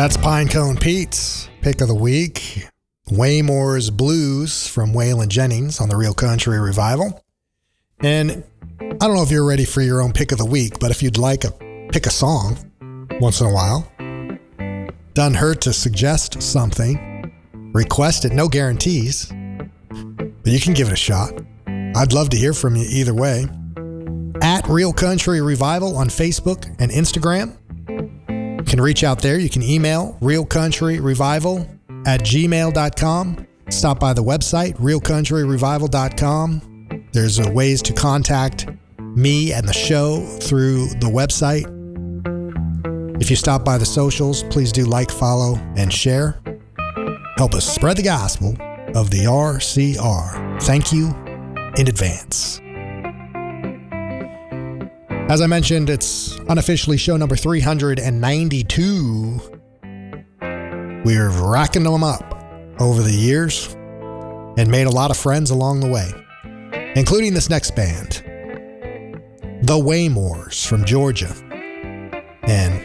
That's Pinecone Pete's pick of the week. Waymore's Blues from Waylon Jennings on the Real Country Revival. And I don't know if you're ready for your own pick of the week, but if you'd like to pick a song once in a while, doesn't hurt to suggest something, request it, no guarantees, but you can give it a shot. I'd love to hear from you either way. At Real Country Revival on Facebook and Instagram. You can reach out there. You can email realcountryrevival@gmail.com. Stop by the website, realcountryrevival.com. There's ways to contact me and the show through the website. If you stop by the socials, please do like, follow, and share. Help us spread the gospel of the RCR. Thank you in advance. As I mentioned, it's unofficially show number 392. We're racking them up over the years and made a lot of friends along the way, including this next band, the Waymores from Georgia. And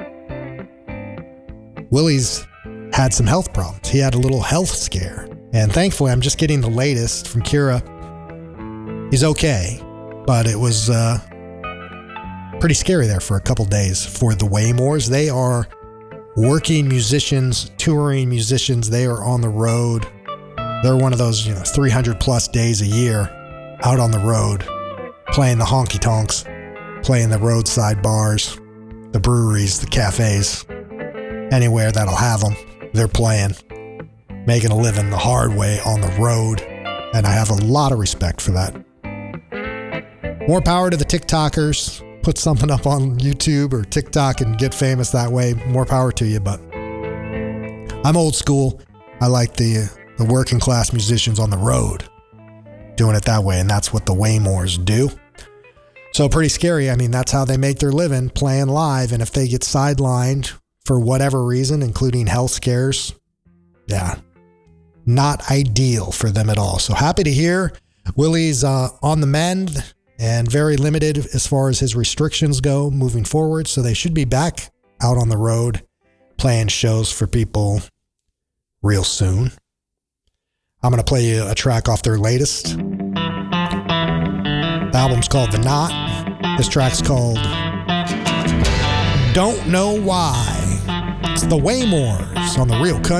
Willie's had some health problems. He had a little health scare. And thankfully, I'm just getting the latest from Kira. He's okay, but it was pretty scary there for a couple days for the Waymores. They are working musicians, touring musicians. They are on the road. They're one of those, 300 plus days a year out on the road, playing the honky tonks, playing the roadside bars, the breweries, the cafes, anywhere that'll have them. They're playing, making a living the hard way on the road. And I have a lot of respect for that. More power to the TikTokers. Put something up on YouTube or TikTok and get famous that way. More power to you, but I'm old school. I like the working class musicians on the road doing it that way, and that's what the Waymores do. So pretty scary. I mean, that's how they make their living, playing live, and if they get sidelined for whatever reason, including health scares, yeah, not ideal for them at all. So happy to hear Willie's on the mend and very limited as far as his restrictions go moving forward. So they should be back out on the road playing shows for people real soon. I'm going to play you a track off their latest. The album's called The Knot. This track's called Don't Know Why. It's the Waymores on the Real Country